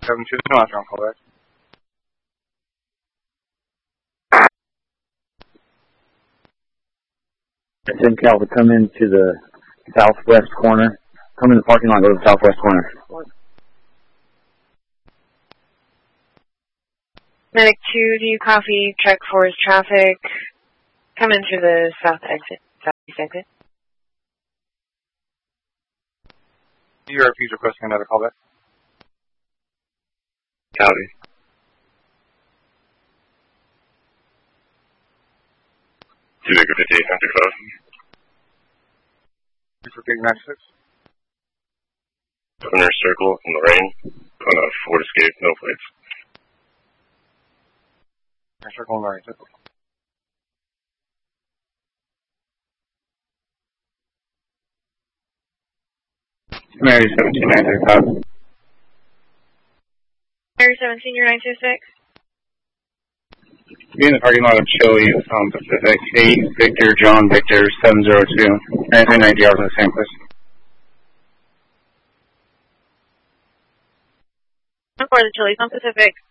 72, no answer on callback. SimCal would come into the southwest corner. Come in the parking lot, go to the southwest corner. Medic 2, do you copy? Check 4's traffic. Come in through the south exit, southeast exit. URP's requesting another callback. Copy. Subic 58, Hunter Close. For Big 96. Governor Circle in Lorraine. On a Ford Escape, no plates. Circle and Lorraine. Mary 17935. Mary 17, you're 926. Be in the parking lot of Chili's on Pacific 8, Victor, John, Victor 702. And 90 hours in the same place. For the Chili's on Pacific